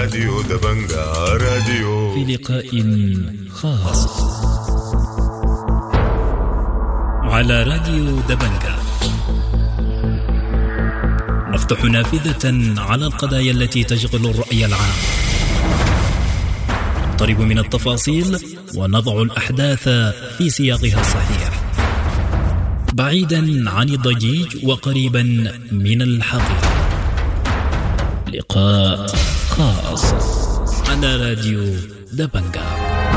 راديو دبنجا راديو في لقاء خاص على راديو دبنجا نفتح نافذة على القضايا التي تشغل الرأي العام، نقترب من التفاصيل ونضع الأحداث في سياقها الصحيح، بعيدا عن الضجيج وقريبا من الحقيقة. لقاء خاص على راديو دبنجا.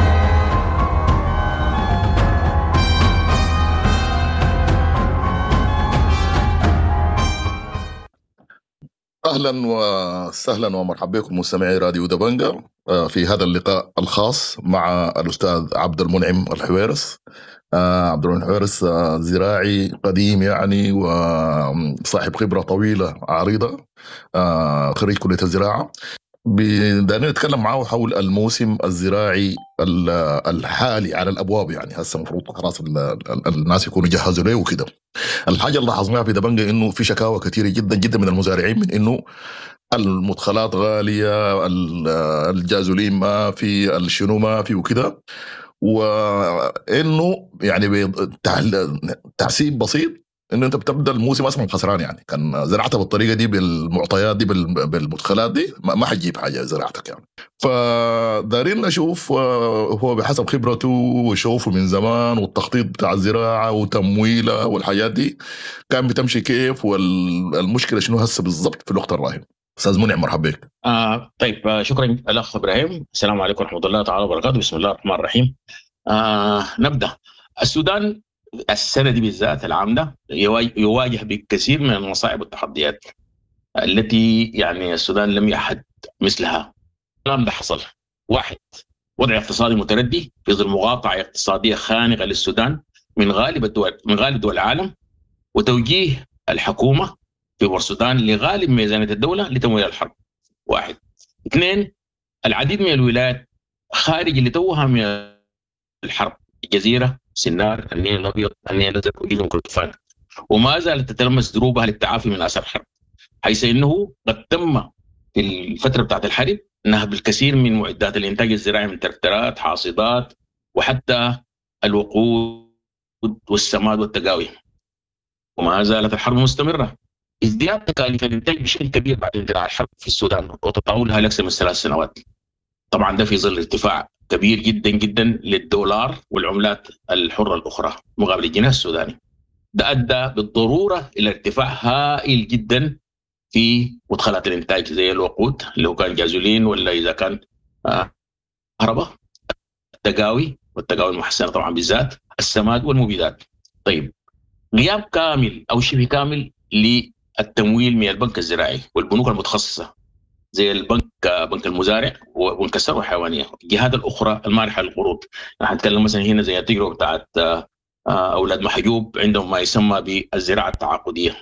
أهلا وسهلا ومرحبا بكم مستمعي راديو دبنجا في هذا اللقاء الخاص مع الأستاذ عبد المنعم الحويرس. عبد المنعم الحويرس زراعي قديم يعني وصاحب خبرة طويلة عريضة، خريج كلية الزراعة. بدنا نتكلم معه حول الموسم الزراعي الحالي على الأبواب، يعني هسه المفروض خلاص الناس يكونوا جهزوا له وكده. الحاجة اللي لاحظناها في دبنجا إنه في شكاوى كثيرة جدا جدا من المزارعين من إنه المدخلات غالية، الجازولين ما في، الشنو ما في وكده، وإنه يعني تحسيب بسيط إنه أنت بتبدأ الموسم أصلا خسران. يعني كان زرعتها بالطريقة دي بالمعطيات دي بالمدخلات دي ما حتجيب حاجة زراعتك يعني. فدارين نشوف هو بحسب خبرته وشوفه من زمان والتخطيط بتاع الزراعة وتمويلها والحاجات دي كان بتمشي كيف، والمشكلة شنو هسه بالضبط في الوقت الراهن. أستاذ منعم مرحبا بك. طيب، شكرا الأخ إبراهيم. السلام عليكم ورحمة الله تعالى وبركاته. بسم الله الرحمن الرحيم. نبدأ. السودان السنة دي بالذات العام ده يواجه بكثير من المصاعب والتحديات التي يعني السودان لم يحد مثلها. الكلام ده حصل: واحد، وضع اقتصادي متردي في ظل مقاطعة اقتصادية خانقة للسودان من غالب دول العالم، وتوجيه الحكومة في السودان لغالب ميزانية الدولة لتمويل الحرب. واحد. اثنين، العديد من الولايات خارج اللي توها من الحرب: الجزيرة، سنار، النيل الأبيض، النيل الأزرق، وجنوب كردفان، وما زالت تتلمس دروبها للتعافي من آثار الحرب، حيث إنه قد تم في الفترة بتاعت الحرب نهب الكثير من معدات الإنتاج الزراعي من تركترات، حاصدات، وحتى الوقود والسماد والتقاوي. وما زالت الحرب مستمرة. ازدياد تكاليف الإنتاج بشكل كبير بعد اندلاع الحرب في السودان وتطاولها لأكثر من 3 سنوات. طبعا ده في ظل ارتفاع كبير جدا جدا للدولار والعملات الحرة الأخرى مقابل الجنيه السوداني. ده أدى بالضرورة إلى ارتفاع هائل جدا في مدخلات الإنتاج زي الوقود اللي هو كان جازولين، ولا إذا كان كهرباء، التقاوي والتقاوي المحسنة طبعا بالذات، السماد والمبيدات. طيب، غياب كامل أو شبه كامل للتمويل من البنك الزراعي والبنوك المتخصصة زي بنك المزارع وبنك الثروة الحيوانية، الجهات الأخرى المانحة للقروض. هنتكلم مثلا هنا زي التجربة بتاعت أولاد محجوب عندهم ما يسمى بالزراعة التعاقدية.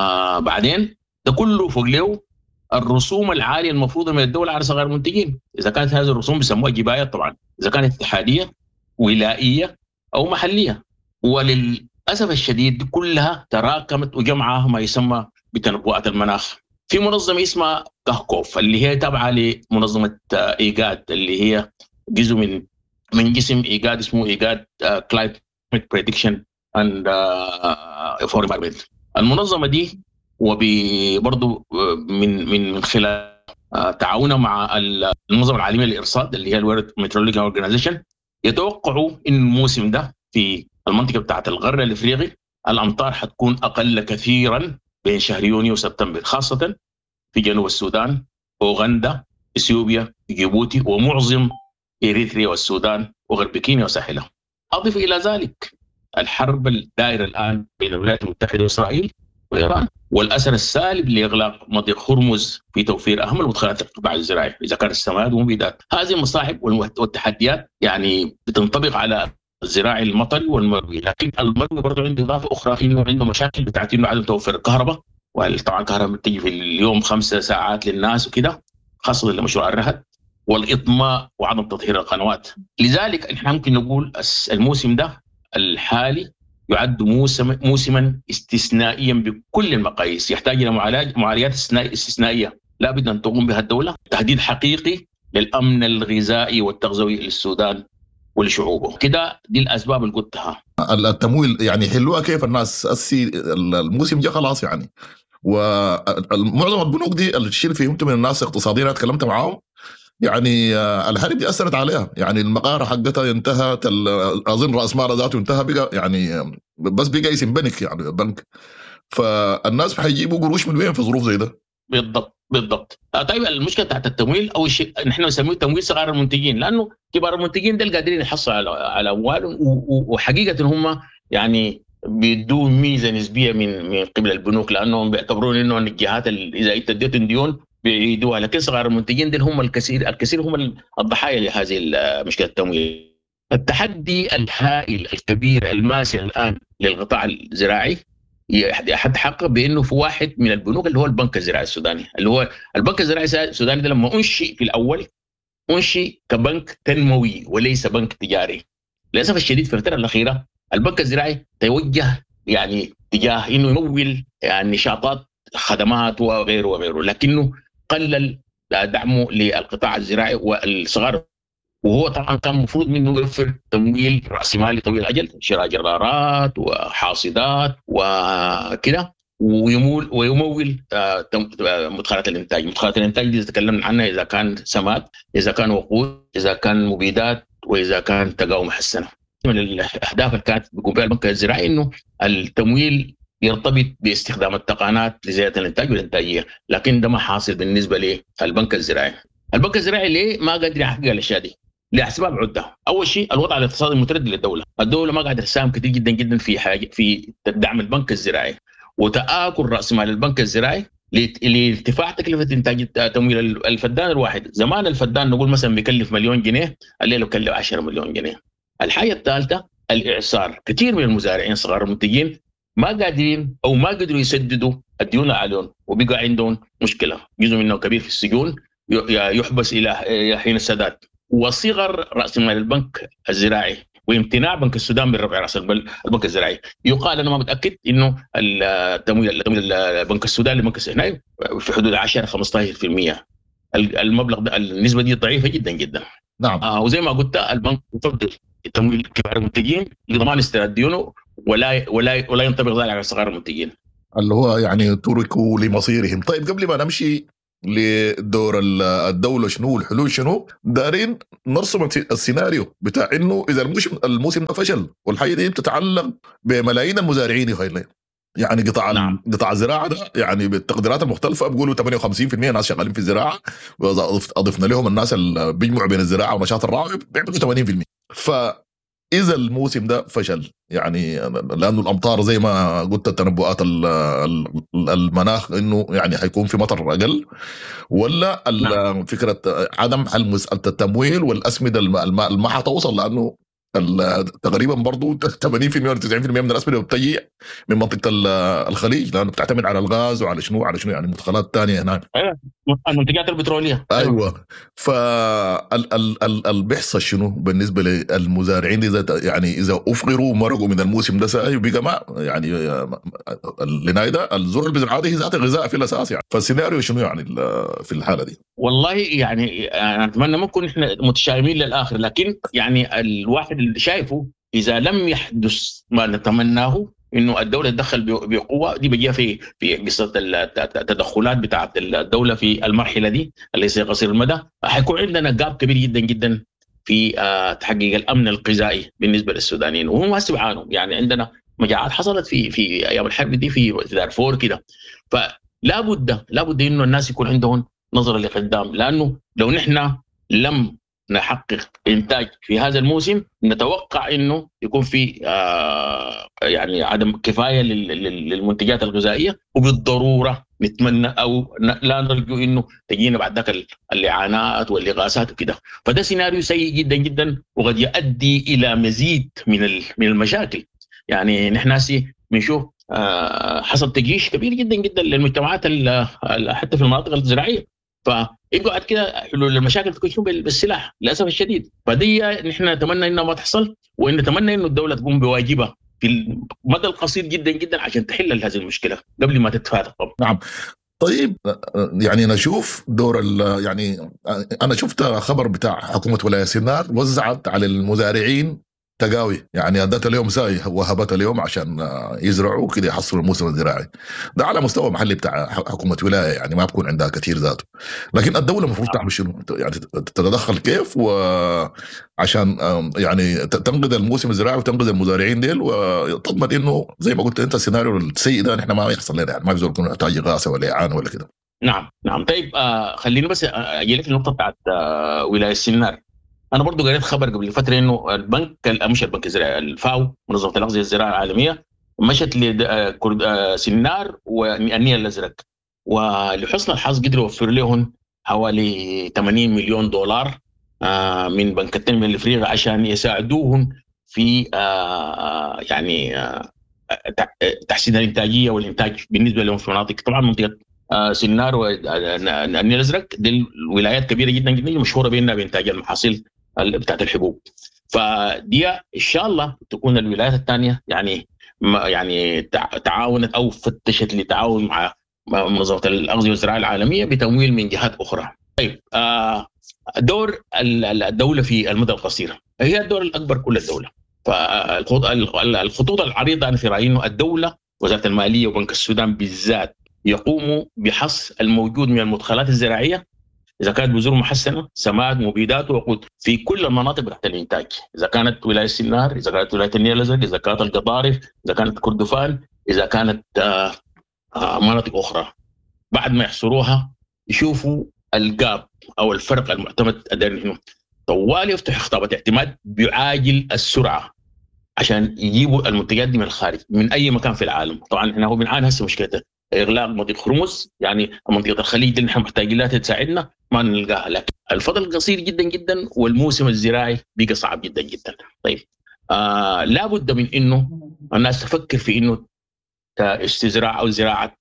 بعدين ده كله فوق له الرسوم العالية المفروضة من الدولة على صغار المنتجين. إذا كانت هذه الرسوم بيسموها جبايات طبعا، إذا كانت اتحادية ولائية أو محلية. وللأسف الشديد دي كلها تراكمت وجمعها ما يسمى بتنبؤات المناخ في منظمة اسمها كهكوف، اللي هي تابعة لمنظمة إيجاد، اللي هي جزء من جسم إيجاد اسمه إيجاد Climate Prediction and for Environment. المنظمة دي وبرضو من خلال تعاونها مع المنظمة العالمية للإرصاد اللي هي World Meteorological Organization يتوقعوا إن الموسم ده في المنطقة بتاعت الغرب الإفريقي الأمطار حتكون أقل كثيرا بين شهر يونيو وسبتمبر، خاصة في جنوب السودان، أوغندا، إثيوبيا، جيبوتي، ومعظم إريتريا والسودان وغرب كينيا وساحلها. أضف إلى ذلك الحرب الدائرة الآن بين الولايات المتحدة وإسرائيل وإيران، والأثر السالب لإغلاق مضيق هرمز في توفير أهم المدخلات القطاع الزراعي إذا كان السماد والمبيدات. هذه المصاعب والتحديات يعني بتنطبق على الزراعي المطري والمروي، لكن المروي برضه عنده إضافة أخرى، إنه عنده مشاكل بتاعت إنه عدم توفير الكهرباء، وطبعا الكهرباء بتجي في اليوم 5 ساعات للناس وكده، خاصة لمشروع الرهد والإطماء وعدم تطهير القنوات. لذلك احنا ممكن نقول الموسم ده الحالي يعد موسما استثنائيا بكل المقاييس، يحتاج إلى معالجات استثنائية لابد أن تقوم بها الدولة، تهديد حقيقي للأمن الغذائي والتغذوي للسودان ولشعوبه. كده دي الأسباب اللي قلتها. التمويل يعني حلوها كيف الناس الموسم جاء خلاص يعني، ومعظم البنوك دي الشيء فهمته من الناس اقتصاديين أنا تكلمت معاهم يعني الحرب دي أثرت عليها، يعني المقارة حقتها انتهت، أظن رأس مال ذاته انتهى بقى يعني بس بقى اسم بنك يعني البنك، فالناس حيجيبوا قروش من وين في ظروف زي ده؟ بالضبط. طيب المشكله تحت التمويل اول شيء نحن نسميه تمويل صغار المنتجين، لانه كبار المنتجين ده قادرين يحصلوا على اموال، وحقيقه هم يعني بيدوا ميزه نسبيه من قبل البنوك، لانهم بيعتبرون انه الجهات اذا انت اديتهم ديون بيعيدوها، لكن صغار المنتجين دول هم الكثير هم الضحايا لهذه مشكله التمويل. التحدي الهائل الكبير الماسي الان للقطاع الزراعي يتحقق بانه في واحد من البنوك اللي هو البنك الزراعي السوداني، اللي هو البنك الزراعي السوداني ده لما انشئ في الاول انشئ كبنك تنموي وليس بنك تجاري. للاسف الشديد في الفتره الاخيره البنك الزراعي توجه يعني تجاه انه يمول يعني نشاطات خدمات وغيره، لكنه قلل دعمه للقطاع الزراعي والصغار، وهو طبعا كان المفروض منه يوفر تمويل رأس مالي طويل الأجل، شراء جرارات وحاصدات وكده، ويمول مدخلات الإنتاج. مدخلات الإنتاج دي تكلمنا عنها إذا كان سماد، إذا كان وقود، إذا كان مبيدات، وإذا كان تقاوم محسنة. من الأهداف اللي كانت بيقوم بها البنك الزراعي إنه التمويل يرتبط باستخدام التقنيات لزيادة الإنتاج والإنتاجية، لكن ده ما حاصل بالنسبة للبنك الزراعي. البنك الزراعي ليه ما قادر يحقق الأشياء دي؟ لأسباب عدة. أول شيء الوضع الاقتصادي المتردد للدولة، الدولة ما قادرة تساهم كثير جدا في دعم البنك الزراعي، وتآكل رأس مال البنك الزراعي لارتفاع تكلفة إنتاج تمويل الفدان الواحد. زمان الفدان نقول مثلا بيكلف مليون جنيه، الليلة بيكلف 10 مليون جنيه. الحاجة الثالثة الإعصار، كثير من المزارعين صغار المنتجين ما قادرين أو ما قدروا يسددوا الديون عليهم، وبقى عندهم مشكلة، جزء منه كبير في السجون يحبس إلى حين السداد. وصغر رأس مال البنك الزراعي وامتناع بنك السودان من رفع رأس البنك الزراعي، يقال أنا ما متأكد إنه التمويل البنك السوداني لبنك السهناي في حدود 10-15%. المبلغ ده النسبة دي ضعيفة جدا جدا. نعم. وزي ما قلت البنك يفضل تمويل كبار المنتجين لضمان استرداد ديونه، ولا ينطبق ذلك على صغار المنتجين اللي هو يعني تركوا لمصيرهم. طيب قبل ما نمشي لدور الدولة شنو الحلول شنو، دارين نرسم السيناريو بتاع انه اذا الموسم ده فشل، والحاجة دي بتتعلق بملايين المزارعين يعني قطاع الزراعة ده يعني بالتقديرات المختلفة بيقولوا 58% ناس شغالين في الزراعة، وإذا أضفنا لهم الناس اللي بيجمعوا بين الزراعة ونشاط الراعي بيعملوا 80%. فإذا الموسم ده فشل يعني لأنه الأمطار زي ما قلت التنبؤات المناخ إنه يعني هيكون في مطر أقل، ولا فكرة عدم حل مسألة التمويل والأسمدة ما حتوصل، لأنه تقريبا برضو 80% ولا 90% من الأسمدة بتجي من منطقة الخليج، لأنه بتعتمد على الغاز وعلى شنو يعني مدخلات تانية هناك. المنتجات البترولية. أيوة. فالبحث شنو بالنسبة للمزارعين إذا أفقروا مرقوا من الموسم ده ساي وبقى ما يعني لنايدا الزرع البزراعي هي ذات غذاء في الأساس يعني، فالسيناريو شنو يعني في الحالة دي؟ والله يعني أنا أتمنى ما نكون إحنا متشائمين للآخر، لكن يعني الواحد اللي شايفه إذا لم يحدث ما نتمناه إنه الدولة تدخل بقوة، دي بيجيها في قصة التدخلات بتاعت الدولة في المرحلة دي اللي قصير المدى، حيكون عندنا جاب كبير جدا جدا في تحقيق الأمن الغذائي بالنسبة للسودانيين، وهم هسه بيعانوا. يعني عندنا مجاعات حصلت في أيام الحرب دي في دارفور كده، فلا بد إنه الناس يكون عندهم نظرة لقدام، لأنه لو نحن لم نحقق إنتاج في هذا الموسم نتوقع إنه يكون في يعني عدم كفاية للمنتجات الغذائية، وبالضرورة نتمنى أو لا نرجو إنه تجينا بعد ذلك اللعانات والإغاثات وكده. فده سيناريو سيء جدا جدا، وقد يؤدي إلى مزيد من المشاكل. يعني نحن بنشوف حصل تجيش كبير جدا جدا للمجتمعات حتى في المناطق الزراعية، فيقعد كده حلول المشاكل تكون شو بالسلاح للاسف الشديد. فدي نحن نتمنى انها ما تحصل، وان نتمنى انه الدوله تقوم بواجبها في المدى القصير جدا جدا عشان تحل هذه المشكله قبل ما تتفادى. نعم. طيب يعني نشوف دور يعني أنا شفت خبر بتاع حكومة ولاية سينار وزعت على المزارعين تقاوي، يعني ادت اليوم ساي وهبت اليوم عشان يزرعوا كده يحصلوا الموسم الزراعي ده على مستوى محلي بتاع حكومة ولاية، يعني ما بكون عندها كثير ذاته. لكن الدولة المفروض تعمل شنو؟ يعني تتدخل كيف وعشان يعني تنقذ الموسم الزراعي وتنقذ المزارعين ديل وتضمن انه زي ما قلت انت السيناريو السيء ده نحن ما يحصل لنا، يعني ما يزول يكون نحتاج إغاثة ولا إعانة ولا كده. نعم. طيب خليني بس اجي لك النقطه بتاعت ولايه سينار. انا برضو قريت خبر قبل فتره انه البنك مش البنك الزراعي، الفاو منظمه الاغذيه الزراعيه العالميه مشت لسنار والنيل الازرق، ولحسن الحظ قدروا يوفر لهم حوالي 80 مليون دولار من بنك التنميه الافريقي عشان يساعدوهم في يعني تحسين الانتاجيه والانتاج بالنسبه لهم في مناطق طبعا منطقه سنار والنيل الازرق. دي الولايات كبيره جدا جدا مشهوره بانها بانتاج المحاصيل بتاعت الحبوب. فدي ان شاء الله تكون الولايات الثانيه يعني تعاونت او فتشت لتعاون مع منظمه الاغذيه والزراعه العالميه بتمويل من جهات اخرى. طيب دور الدوله في المدى القصير هي الدور الاكبر كل الدوله. فالخطوط العريضه انا في رايي انه الدوله وزاره الماليه وبنك السودان بالذات يقوموا بحص الموجود من المدخلات الزراعيه، إذا كانت بذور محسنة، سماد، مبيدات ووقود في كل المناطق تحت الإنتاج، إذا كانت ولاية سنار، إذا كانت ولاية النيل الأزرق، إذا كانت القطارف، إذا كانت كردفان، إذا كانت مناطق أخرى. بعد ما يحصروها يشوفوا الجاب أو الفرق المعتمد أدري طوال يفتح خطابة اعتماد بعاجل السرعة عشان يجيبوا المنتجات دي من الخارج من أي مكان في العالم. طبعا إحنا هو بنعاني هسه مشكلة إغلاق منطقة هرمز، يعني منطقة الخليج اللي نحن محتاجين لها تساعدنا ما نلقاها، لكن الفضل قصير جدا جدا والموسم الزراعي بقى صعب جدا جدا. طيب لابد من إنه الناس تفكر في إنه استزراع أو زراعة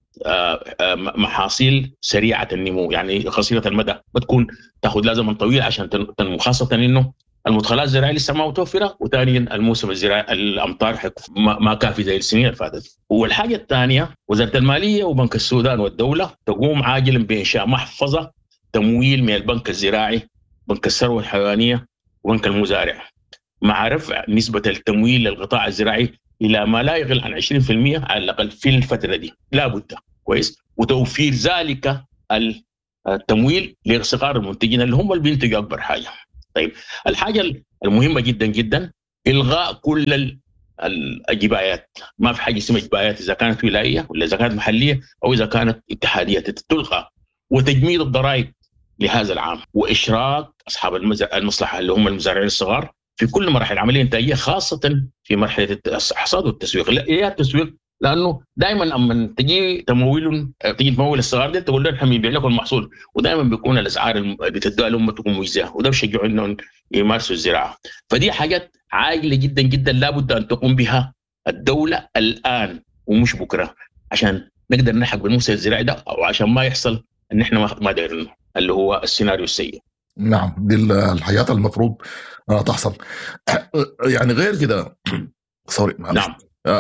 محاصيل سريعة النمو، يعني قصيرة المدى، بتكون تأخذ لها زمن طويل عشان تنمو، خاصة إنه المدخلات الزراعية لسه ما متوفرة، وثانيا الموسم الزراعي الأمطار ما كافي زي السنين اللي فاتت. والحاجة الثانية وزارة المالية وبنك السودان والدولة تقوم عاجلا بإنشاء محفظة تمويل من البنك الزراعي، بنك الثروة الحيوانية وبنك المزارع، مع رفع نسبة التمويل للقطاع الزراعي إلى ما لا يقل عن 20% على الأقل في الفترة دي، لا بد كويس، وتوفير ذلك التمويل لصغار المنتجين اللي هم اللي بينتجوا أكبر حاجة. طيب الحاجة المهمة جدا جدا إلغاء كل الجبايات، ما في حاجة اسمها جبايات إذا كانت ولاية ولا إذا كانت محلية أو إذا كانت اتحادية، تلغى، وتجميد الضرائب لهذا العام، وإشراك أصحاب المصلحة اللي هم المزارعين الصغار في كل مراحل العملية الإنتاجية، خاصة في مرحلة الحصاد والتسويق. لا التسويق، لأنه دائما لما تجي تمويل الصغار دي تقول لهم احنا بنبيع لكم المحصول، ودائما بيكون الأسعار اللي بتدوها لهم تكون مجزية، وده بيشجعوا إنهم يمارسوا الزراعة. فدي حاجات عاجلة جدا جدا لابد أن تقوم بها الدولة الآن ومش بكرة، عشان نقدر نلحق بالموسم الزراعي ده، أو عشان ما يحصل إن احنا ما دايرينه اللي هو السيناريو السيء. نعم، دي الحياة المفروض تحصل. يعني غير كده سوري نعم.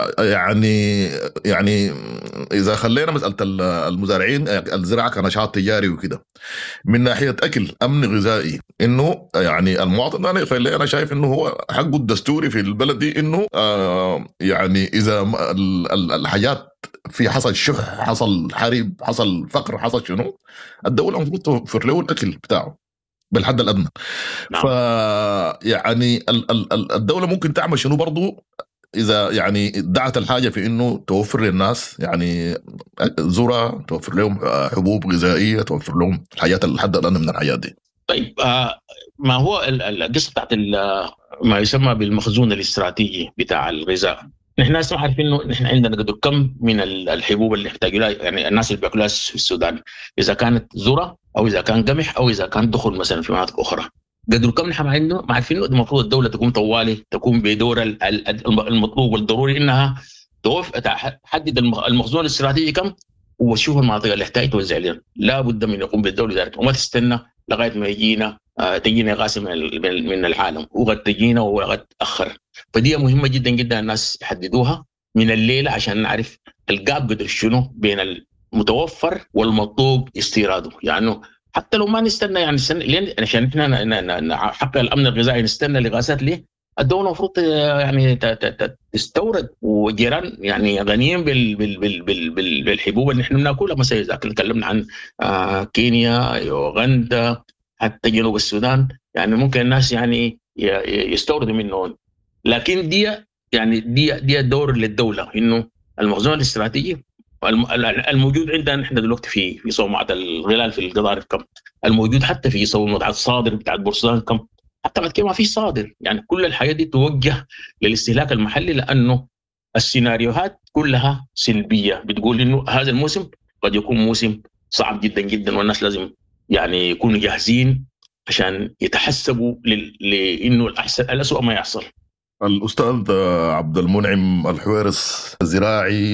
يعني إذا خلينا مسألة المزارعين الزراعة كنشاط تجاري وكده، من ناحية أكل أمن غذائي، إنه يعني المواطن أنا شايف إنه هو حقه الدستوري في البلد دي، إنه يعني إذا الحاجات في حصل شح، حصل حرب، حصل فقر، حصل شنو، الدولة المفروض توفر له الأكل بتاعه بالحد الأدنى. نعم. يعني الدولة ممكن تعمل شنو برضو إذا يعني دعت الحاجة في إنه توفر للناس يعني ذرة، توفر لهم حبوب غذائية، توفر لهم الحاجات الحد الأدنى من الحاجات دي. طيب ما هو القصة بتاعت ما يسمى بالمخزون الاستراتيجي بتاع الغذاء؟ نحن ناس ما عارفين إنه نحن عندنا قدر كم من الحبوب اللي يحتاجوا لها، يعني الناس اللي بياكلوها في السودان، إذا كانت ذرة أو إذا كان قمح أو إذا كان دخل مثلا في مناطق أخرى، قدر كم نحن ما عارفين إنه المفروض الدولة تقوم طوالي تقوم بدور المطلوب والضروري، إنها تحدد المخزون الاستراتيجي كم وتشوف المناطق اللي يحتاج توزع لهم. لا بد من يقوم بالدولة ذلك، وما تستنى لغاية ما تجينا غاسم من العالم، وقد تجينا وقد تأخر. فدي مهمة جدا جدا الناس يحددوها من الليلة عشان نعرف الجاب قدر شنو بين متوفر والمطلوب استيراده. يعني حتى لو ما نستنى يعني عشان احنا نحقق الامن الغذائي نستنى لغاسات ليه؟ الدوله المفروض يعني تستورد، وجيران يعني غنيين بالحبوب اللي احنا بناكلها. مثلا اذا تكلمنا عن كينيا، يوغندا، حتى جنوب السودان، يعني ممكن الناس يعني يستوردوا منهم. لكن دي دور للدوله، انه المخزون الاستراتيجي الموجود عندنا نحن دلوقتي في صومعة الغلال في القضارف كم، الموجود حتى في صومعة الصادر بتاعت بورسودان كم، حتى بعد كده ما في صادر. يعني كل الحياة دي توجه للاستهلاك المحلي، لأنه السيناريوهات كلها سلبية، بتقول إنه هذا الموسم قد يكون موسم صعب جدا جدا، والناس لازم يعني يكونوا جاهزين عشان يتحسبوا لإنه الأسوأ ما يحصل. الأستاذ عبد المنعم الحويرس، الزراعي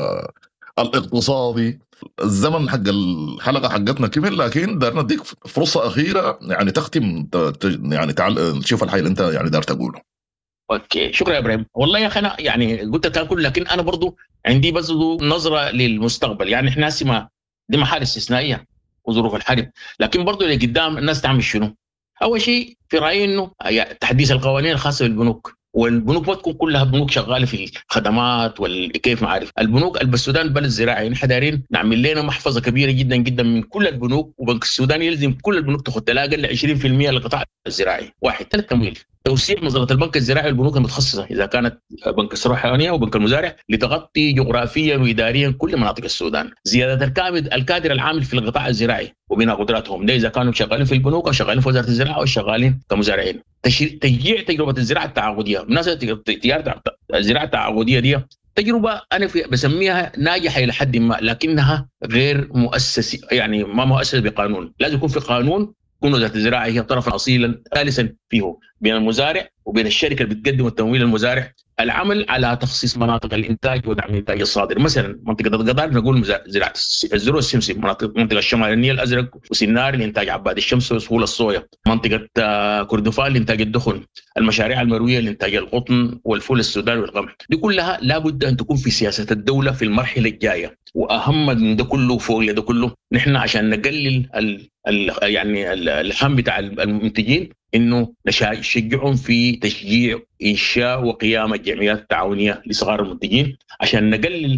والاقتصادي، الزمن حق الحلقة حقتنا كمل، لكن دارنا نديك فرصة أخيرة يعني تختم، يعني تعال نشوف الحي اللي أنت يعني دار تقوله. اوكي، شكرا يا ابراهيم. والله يا اخي انا يعني قلت الكلام كله، لكن انا برضو عندي بس نظره للمستقبل. يعني احنا هسه دي محال استثنائيه وظروف الحرب، لكن برضو اللي قدام الناس تعمل شنو؟ اول شيء في رايي انه تحديث القوانين الخاصه بالبنوك، والبنوك ما تكون كلها بنوك شغاله في الخدمات والكيف ما عارف. البنوك السودان بلد زراعي، نحن دايرين نعمل لنا محفظه كبيره جدا جدا من كل البنوك، وبنك السودان يلزم كل البنوك تاخذ لا اقل 20% للقطاع الزراعي. واحد، ثلاث، تمويل، توسيع نظرة البنك الزراعي والبنوك المتخصصة إذا كانت بنك الثروة الحيوانية وبنك المزارع لتغطي جغرافيا وإداريا كل مناطق السودان. زيادة الكادر العامل في القطاع الزراعي وبناء قدراتهم، ده إذا كانوا شغالين في البنوك أو شغالين في وزارة الزراعة أو شغالين كمزارعين. تشجيع تجربة الزراعة التعاقدية. بالنسبة لتجارة الزراعة التعاقدية دي تجربة أنا بسميها ناجحة إلى حد ما، لكنها غير مؤسسة، يعني ما مؤسسة بقانون. لازم يكون في قانون، تكون وزارة الزراعة هي طرفا أصيلا ثالثا فيه بين المزارع وبين الشركة اللي بتقدم التمويل للمزارع. العمل على تخصيص مناطق الإنتاج ودعم الإنتاج الصادر، مثلا منطقة القضارف نقول زراعة منطقة الشمال النيل الأزرق وسنار لإنتاج عباد الشمس وسهول الصويا، منطقة كردفان لإنتاج الدخن، المشاريع المروية لإنتاج القطن والفول السوداني والقمح. دي كلها لابد أن تكون في سياسة الدولة في المرحلة الجاية. وأهم من ده كله فوق ده كله، نحن عشان نقلل يعني الهم بتاع المنتجين، انه نشجعهم في تشجيع انشاء وقيام الجمعيات التعاونيه لصغار المنتجين، عشان نقلل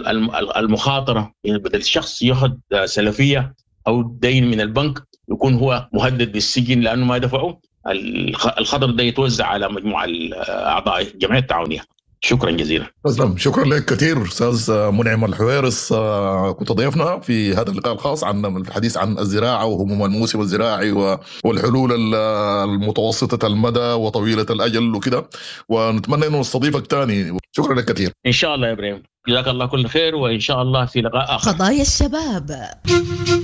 المخاطره. يعني بدل الشخص ياخذ سلفيه او دين من البنك يكون هو مهدد بالسجن لانه ما دفعه، الخطر ده يتوزع على مجموعه اعضاء الجمعيه التعاونيه. شكرا جزيلا. تسلم، شكرا لك كثير استاذ منعم الحويرس. كنت ضيفنا في هذا اللقاء الخاص عن الحديث عن الزراعه وهموم الموسم الزراعي والحلول المتوسطه المدى وطويله الاجل وكده، ونتمنى انه نستضيفك ثاني. شكرا لك كثير. ان شاء الله يا ابراهيم، جزاك الله كل خير، وان شاء الله في لقاء اخر. قضايا الشباب.